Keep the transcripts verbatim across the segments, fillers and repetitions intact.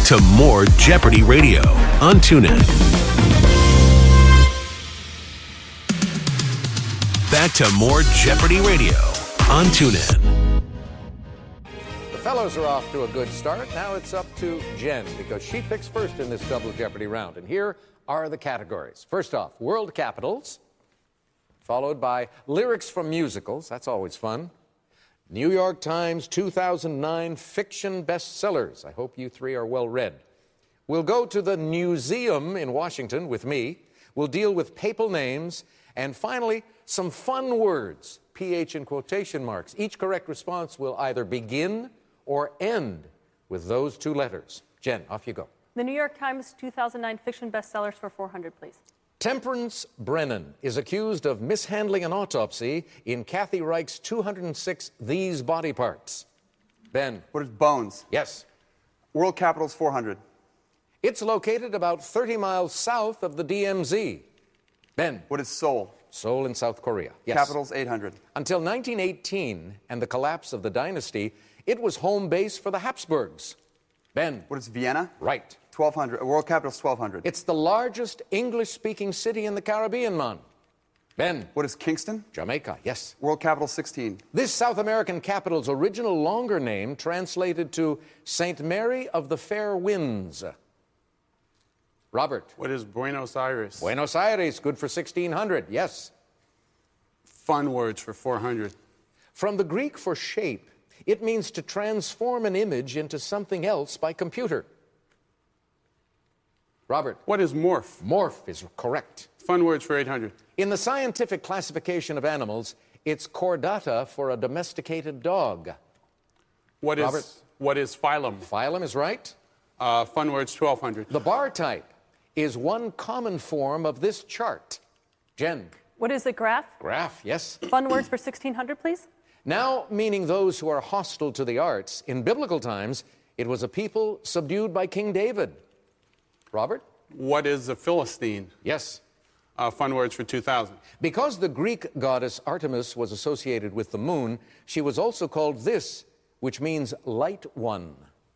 to more Jeopardy Radio on TuneIn. Back to more Jeopardy Radio on TuneIn. The fellows are off to a good start. Now it's up to Jen because she picks first in this double Jeopardy round. And here are the categories. First off, world capitals, followed by lyrics from musicals. That's always fun. New York Times two thousand nine fiction bestsellers. I hope you three are well read. We'll go to the museum in Washington with me. We'll deal with papal names. And finally, some fun words, P H in quotation marks. Each correct response will either begin or end with those two letters. Jen, off you go. The New York Times two thousand nine fiction bestsellers for four hundred, please. Temperance Brennan is accused of mishandling an autopsy in Kathy Reich's two hundred six These Body Parts. Ben. What is Bones? Yes. World capitals four hundred. It's located about thirty miles south of the D M Z. Ben. What is Seoul? Seoul in South Korea. Yes. Capitals eight hundred. Until nineteen eighteen and the collapse of the dynasty, it was home base for the Habsburgs. Ben. What is Vienna? Right. twelve hundred. World capitals twelve hundred. It's the largest English-speaking city in the Caribbean, man. Ben. What is Kingston? Jamaica, yes. World capitals sixteen. This South American capital's original longer name translated to Saint Mary of the Fair Winds. Robert. What is Buenos Aires? Buenos Aires, good for sixteen hundred, yes. Fun words for four hundred. From the Greek for shape, it means to transform an image into something else by computer. Robert. What is morph? Morph is correct. Fun words for eight hundred. In the scientific classification of animals, it's chordata for a domesticated dog. What is, Robert. What is phylum? Phylum is right. Uh, fun words twelve hundred. The bar type is one common form of this chart. Jen. What is a graph? Graph, yes. Fun words for sixteen hundred, please. Now meaning those who are hostile to the arts. In biblical times, it was a people subdued by King David. Robert? What is a Philistine? Yes. Uh, fun words for two thousand. Because the Greek goddess Artemis was associated with the moon, she was also called this, which means light one.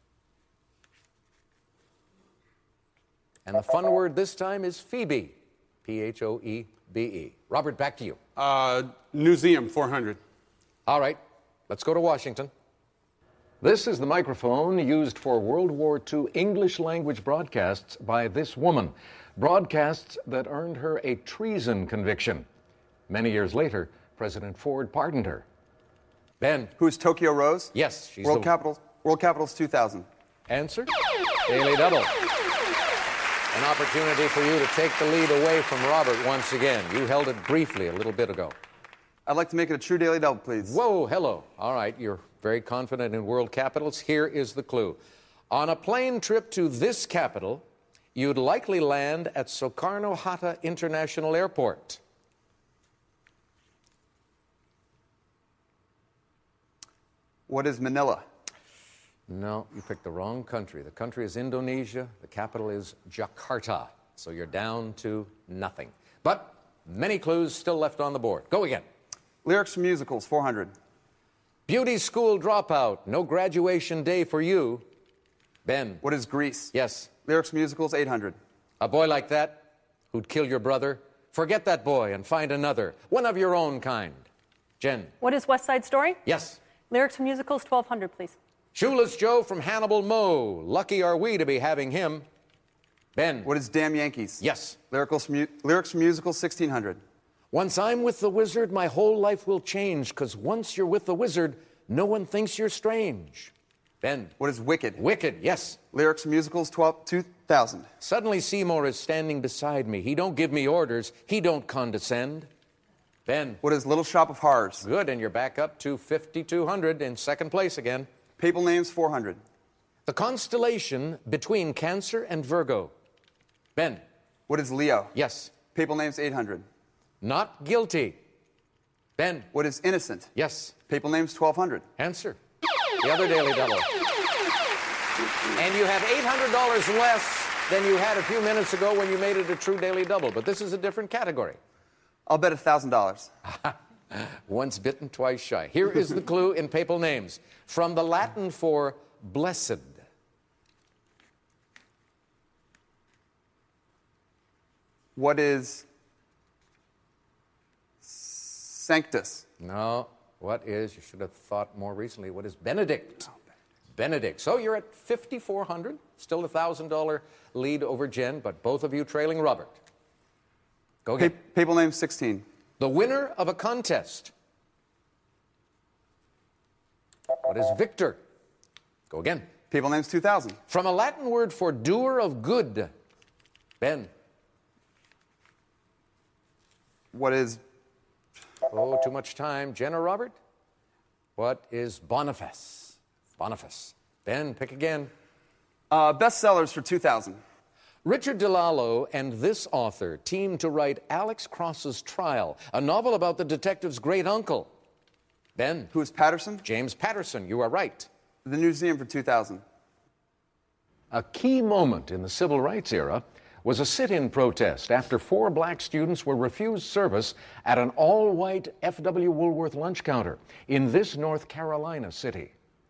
And the fun word this time is Phoebe, P H O E B E. Robert, back to you. Uh, museum, four hundred. All right, let's go to Washington. This is the microphone used for World War Two English language broadcasts by this woman, broadcasts that earned her a treason conviction. Many years later, President Ford pardoned her. Ben. Who is Tokyo Rose? Yes, she's World the... capitals. World capitals two thousand. Answer? Daily Double. An opportunity for you to take the lead away from Robert once again. You held it briefly a little bit ago. I'd like to make it a true daily double, please. Whoa, hello. All right, you're very confident in world capitals. Here is the clue. On a plane trip to this capital, you'd likely land at Soekarno-Hatta International Airport. What is Manila? No, you picked the wrong country. The country is Indonesia. The capital is Jakarta. So you're down to nothing. But many clues still left on the board. Go again. Lyrics from musicals, four hundred. Beauty school dropout. No graduation day for you. Ben. What is Grease? Yes. Lyrics from musicals, eight hundred. A boy like that who'd kill your brother. Forget that boy and find another. One of your own kind. Jen. What is West Side Story? Yes. Lyrics from musicals, twelve hundred, please. Shoeless Joe from Hannibal Moe. Lucky are we to be having him. Ben. What is Damn Yankees? Yes. Lyrics from, lyrics from musicals, sixteen hundred. Once I'm with the wizard, my whole life will change, because once you're with the wizard, no one thinks you're strange. Ben. What is Wicked? Wicked, yes. Lyrics from musicals, twelve, two thousand. Suddenly Seymour is standing beside me. He don't give me orders. He don't condescend. Ben. What is Little Shop of Horrors? Good, and you're back up to fifty-two hundred in second place again. Papal names, four hundred. The constellation between Cancer and Virgo. Ben. What is Leo? Yes. Papal names, eight hundred. Not guilty. Ben. What is Innocent? Yes. Papal names, twelve hundred. Answer. The other Daily Double. And you have eight hundred dollars less than you had a few minutes ago when you made it a true Daily Double. But this is a different category. I'll bet one thousand dollars. Once bitten, twice shy. Here is the clue in papal names. From the Latin for blessed. What is Sanctus? No. What is, you should have thought more recently, what is Benedict? Benedict. So you're at fifty-four hundred, still a one thousand dollars lead over Jen, but both of you trailing Robert. Go again. Pa- Papal name sixteen. The winner of a contest. What is Victor? Go again. Papal name's two thousand. From a Latin word for doer of good. Ben. What is Oh, too much time. Jen or Robert? What is Boniface? Boniface. Ben, pick again. uh, bestsellers for two thousand? Richard DeLallo and this author teamed to write Alex Cross's Trial, a novel about the detective's great uncle. Ben. Who is Patterson? James Patterson, you are right. The Museum for two thousand. A key moment in the civil rights era was a sit-in protest after four black students were refused service at an all-white F W Woolworth lunch counter in this North Carolina city.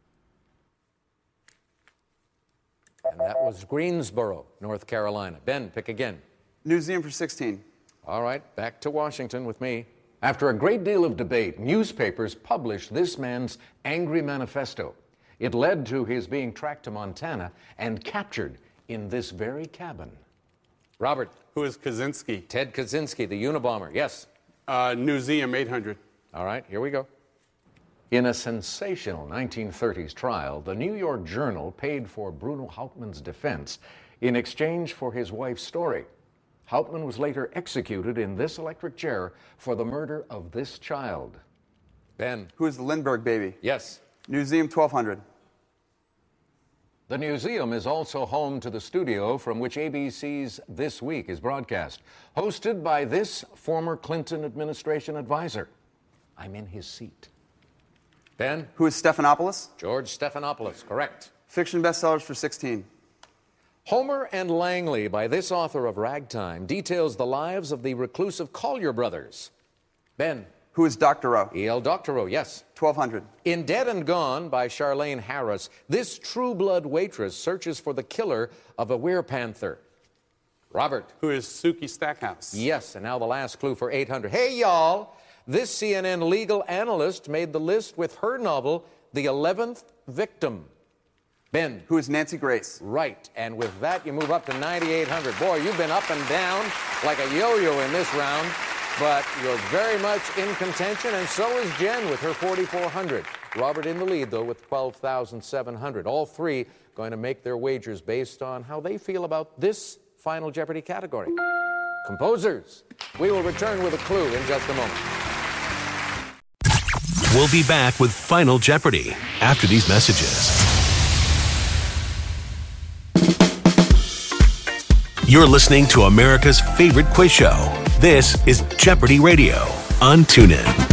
And that was Greensboro, North Carolina. Ben, pick again. Museum for sixteen. All right, back to Washington with me. After a great deal of debate, newspapers published this man's angry manifesto. It led to his being tracked to Montana and captured in this very cabin. Robert. Who is Kaczynski? Ted Kaczynski, the Unabomber. Yes. Uh, Newseum eight hundred. All right, here we go. In a sensational nineteen thirties trial, the New York Journal paid for Bruno Hauptmann's defense in exchange for his wife's story. Hauptmann was later executed in this electric chair for the murder of this child. Ben. Who is the Lindbergh baby? Yes. Museum twelve hundred. The museum is also home to the studio from which A B C's This Week is broadcast, hosted by this former Clinton administration advisor. I'm in his seat. Ben? Who is Stephanopoulos? George Stephanopoulos, correct. Fiction bestsellers for sixteen. Homer and Langley, by this author of Ragtime, details the lives of the reclusive Collier brothers. Ben? Who is Doctorow? E L. Doctorow, yes. twelve hundred. In Dead and Gone by Charlene Harris, this true-blood waitress searches for the killer of a werepanther. Robert. Who is Suki Stackhouse? Yes, and now the last clue for eight hundred. Hey, y'all! This C N N legal analyst made the list with her novel, The eleventh Victim. Ben. Who is Nancy Grace? Right, and with that, you move up to ninety-eight hundred. Boy, you've been up and down like a yo-yo in this round. But you're very much in contention, and so is Jen with her forty-four hundred. Robert in the lead, though, with twelve thousand seven hundred. All three going to make their wagers based on how they feel about this Final Jeopardy category. Composers, we will return with a clue in just a moment. We'll be back with Final Jeopardy after these messages. You're listening to America's favorite quiz show. This is Jeopardy Radio on TuneIn.